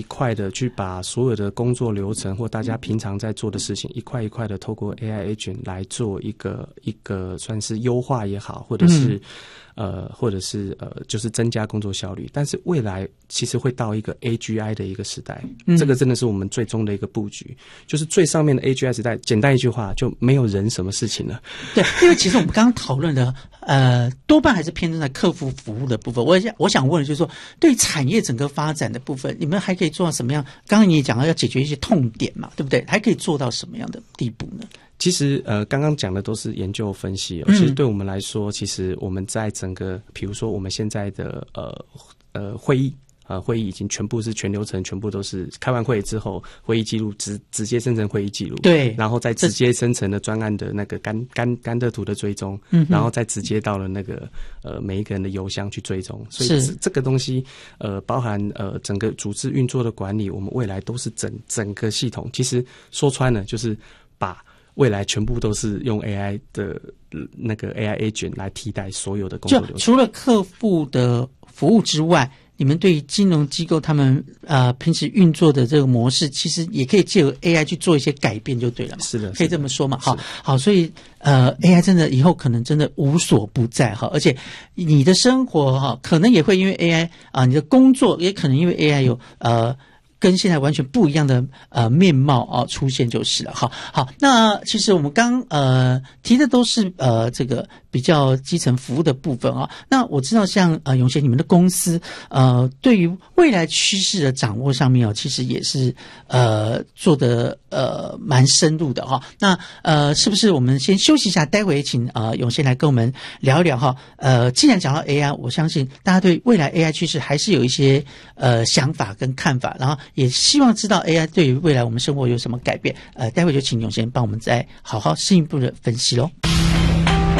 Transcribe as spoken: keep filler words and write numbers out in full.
一块的去把所有的工作流程或大家平常在做的事情，一块一块的透过 A I agent 来做一个一个算是优化也好，或者是、嗯、呃或者是呃就是增加工作效率。但是未来其实会到一个 A G I 的一个时代，嗯、这个真的是我们最终的一个布局，就是最上面的 A G I 时代。简单一句话，就没有人什么事情了。 对，因为其实我们刚刚讨论的呃多半还是偏重在客户服务的部分。我想我想问的就是说，对产业整个发展的部分，你们还可以做到什么样？刚刚你也讲到要解决一些痛点嘛，对不对？还可以做到什么样的地步呢？ 其实呃，刚刚讲的都是研究分析、哦嗯、其实对我们来说，其实我们在整个，比如说我们现在的呃呃会议。呃，会议已经全部是全流程，全部都是开完会之后，会议记录直直接生成会议记录， 对， 然后再直接生成了专案的那个甘甘甘特图的追踪，嗯，然后再直接到了那个呃每一个人的邮箱去追踪，所以这个东西呃包含呃整个组织运作的管理，我们未来都是整整个系统，其实说穿了就是把未来全部都是用 A I 的那个 A I agent 来替代所有的工作流程， 就除了客户的服务之外。你们对于金融机构他们呃平时运作的这个模式，其实也可以借由 A I 去做一些改变，就对了嘛。 是的， 可以这么说嘛。好，好，所以呃 A I 真的以后可能真的无所不在哈，而且你的生活哈，可能也会因为 A I 啊、呃，你的工作也可能因为 A I 有呃。跟现在完全不一样的呃面貌啊出现就是了。好，好，那其实我们刚呃提的都是呃这个比较基层服务的部分啊。那我知道像呃永贤你们的公司呃对于未来趋势的掌握上面哦，其实也是呃做的呃蛮深入的哈。那呃是不是我们先休息一下，待会请呃永贤来跟我们聊一聊哈。呃，既然讲到 A I， 我相信大家对未来 A I 趋势还是有一些呃想法跟看法，然后。也希望知道 A I 对于未来我们生活有什么改变，呃，待会就请永贤帮我们再好好进一步的分析咯。